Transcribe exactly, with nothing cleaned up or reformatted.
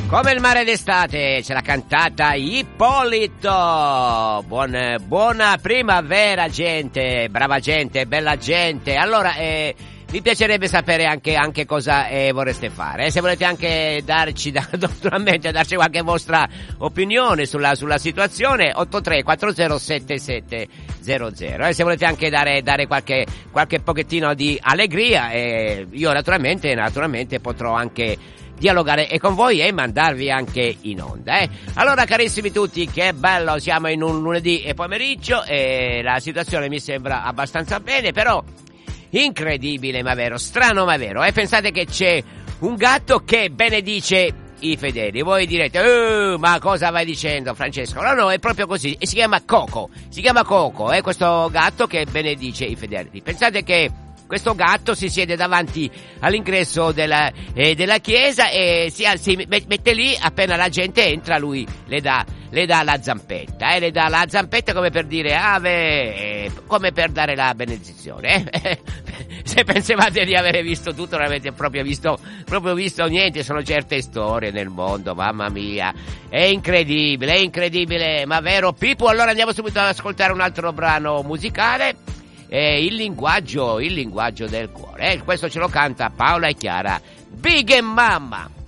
Come il mare d'estate, ce l'ha cantata Ippolito. Buon, buona primavera, gente, brava gente, bella gente. Allora, eh, mi piacerebbe sapere anche, anche cosa eh, vorreste fare. Eh, se volete anche darci, da, naturalmente, darci qualche vostra opinione sulla, sulla situazione, otto tre quattro zero sette sette zero zero. Eh, se volete anche dare, dare qualche, qualche pochettino di allegria, eh, io naturalmente, naturalmente potrò anche dialogare e con voi e mandarvi anche in onda, eh. Allora, carissimi tutti, che bello, siamo in un lunedì e pomeriggio e la situazione mi sembra abbastanza bene, però incredibile ma vero, strano ma vero, e eh? Pensate che c'è un gatto che benedice i fedeli. Voi direte, oh, ma cosa vai dicendo, Francesco? No, no, è proprio così, e si chiama Coco, si chiama Coco, è eh? questo gatto che benedice i fedeli. Pensate che questo gatto si siede davanti all'ingresso della, eh, della chiesa e si, si mette lì, appena la gente entra lui le dà, le dà la zampetta, eh, le dà la zampetta come per dire ave, eh, come per dare la benedizione. Eh. Se pensavate di avere visto tutto, non avete proprio visto, proprio visto niente, sono certe storie nel mondo, mamma mia, è incredibile, è incredibile, ma vero Pipu? Allora andiamo subito ad ascoltare un altro brano musicale. Eh, il linguaggio, il linguaggio del cuore. Eh, questo ce lo canta Paola e Chiara, Big e Mamma.